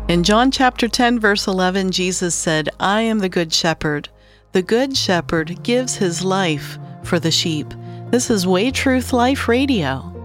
In John chapter 10, verse 11, Jesus said, "I am the good shepherd. The good shepherd gives his life for the sheep." This is Way Truth Life Radio.